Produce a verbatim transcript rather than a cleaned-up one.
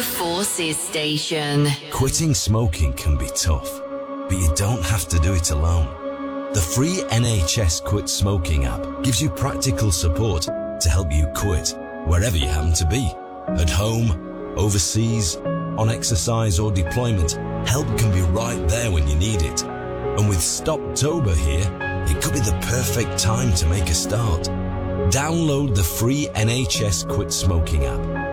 Forces Station. Quitting smoking can be tough, but you don't have to do it alone. The free N H S Quit Smoking app gives you practical support to help you quit wherever you happen to be. At home, overseas, on exercise or deployment, help can be right there when you need it. And with Stoptober here, it could be the perfect time to make a start. Download the free N H S Quit Smoking app